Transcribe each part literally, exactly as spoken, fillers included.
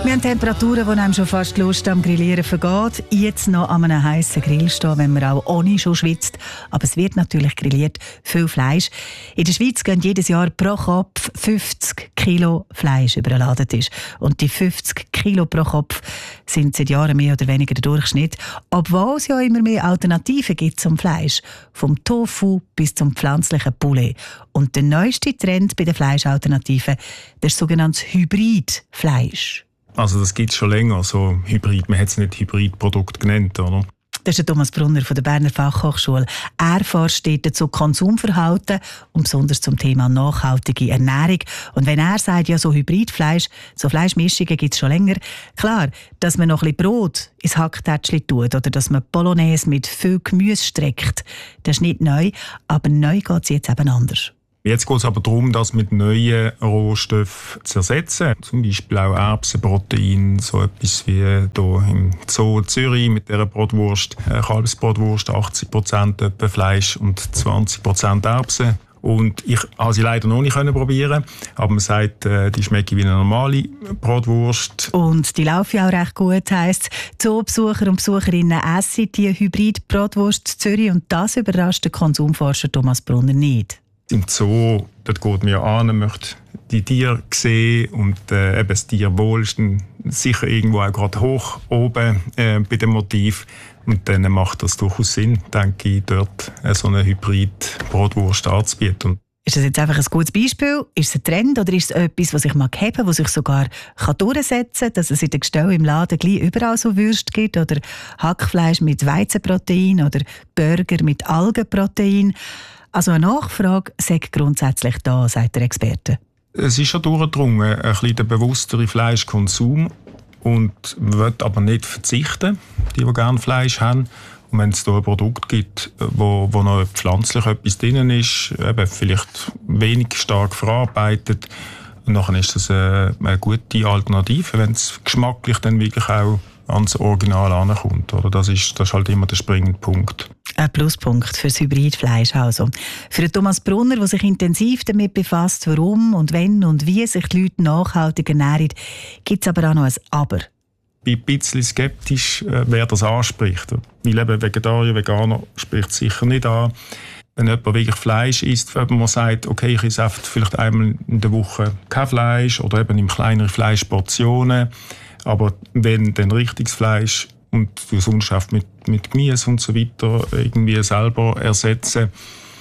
Wir haben Temperaturen, die einem schon fast Lust am Grillieren vergeht. Jetzt noch an einem heissen Grill stehen, wenn man auch ohne schon schwitzt. Aber es wird natürlich grilliert, viel Fleisch. In der Schweiz gehen jedes Jahr pro Kopf fünfzig Kilo Fleisch über den Ladentisch. Und die fünfzig Kilo pro Kopf sind seit Jahren mehr oder weniger der Durchschnitt. Obwohl es ja immer mehr Alternativen gibt zum Fleisch. Vom Tofu bis zum pflanzlichen Poulet. Und der neueste Trend bei den Fleischalternativen, das ist sogenanntes Hybridfleisch. Also das gibt es schon länger, so Hybrid. Man hat es nicht Hybridprodukt genannt, oder? Das ist der Thomas Brunner von der Berner Fachhochschule. Er forscht dort zu Konsumverhalten und besonders zum Thema nachhaltige Ernährung. Und wenn er sagt, ja, so Hybridfleisch, so Fleischmischungen gibt es schon länger, klar, dass man noch ein bisschen Brot ins Hacktätschli tut oder dass man Bolognese mit viel Gemüse streckt, das ist nicht neu, aber neu geht es jetzt eben anders. Jetzt geht es aber darum, das mit neuen Rohstoffen zu ersetzen. Zum Beispiel auch Erbsenprotein, so etwas wie hier im Zoo Zürich mit dieser Bratwurst. Kalbsbratwurst, achtzig Prozent Fleisch und zwanzig Prozent Erbsen. Und ich konnte sie leider noch nicht probieren, aber man sagt, die schmeckt wie eine normale Bratwurst. Und die laufen auch recht gut, heisst Zoobesucher und Besucherinnen essen die Hybrid-Bratwurst in Zürich und das überrascht den Konsumforscher Thomas Brunner nicht. Im Zoo, dort geht man ja an, möchte die Tiere sehen und äh, eben das Tierwohl ist dann sicher irgendwo auch gerade hoch oben äh, bei dem Motiv. Und dann macht das durchaus Sinn, denke ich, dort äh, so eine Hybrid-Bratwurst anzubieten. Ist das jetzt einfach ein gutes Beispiel? Ist es ein Trend oder ist es etwas, was sich mal geben, was sich sogar kann durchsetzen kann, dass es in den Gestellen im Laden gleich überall so Würste gibt oder Hackfleisch mit Weizenprotein oder Burger mit Algenprotein? Also eine Nachfrage sei grundsätzlich da, sagt der Experte. Es ist schon durchgedrungen, ein bisschen der bewusstere Fleischkonsum und will aber nicht verzichten, die, die gerne Fleisch haben. Und wenn es da ein Produkt gibt, wo, wo noch pflanzlich etwas drin ist, eben vielleicht wenig stark verarbeitet, und dann ist das eine, eine gute Alternative, wenn es geschmacklich dann wirklich auch ans Original ankommt. Oder? Das ist, das ist halt immer der springende Punkt. Ein Pluspunkt für das Hybridfleisch also. Für den Thomas Brunner, der sich intensiv damit befasst, warum und wenn und wie sich die Leute nachhaltig ernähren, gibt es aber auch noch ein Aber. Ich bin ein bisschen skeptisch, wer das anspricht. Weil eben Vegetarier, Veganer spricht es sicher nicht an. Wenn jemand wirklich Fleisch isst, wenn man sagt, okay, ich esse vielleicht einmal in der Woche kein Fleisch oder eben in kleineren Fleischportionen. Aber wenn dann richtiges Fleisch und du sonst auch mit, mit Gemüse und so weiter irgendwie selber ersetzen,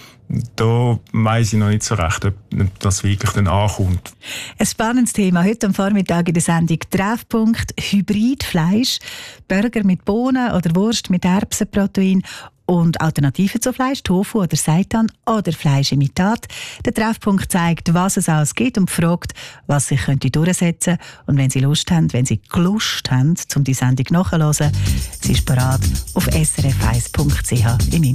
da weiss ich noch nicht so recht, ob das wirklich dann ankommt. Ein spannendes Thema heute am Vormittag in der Sendung «Treffpunkt Hybridfleisch». Burger mit Bohnen oder Wurst mit Erbsenprotein und Alternativen zu Fleisch, Tofu oder Seitan oder Fleischimitat. Der Treffpunkt zeigt, was es alles gibt und fragt, was sich könnte durchsetzen. Und wenn Sie Lust haben, wenn Sie Lust haben, um die Sendung nachzuhören, sie ist bereit auf s r f eins punkt c h im Internet.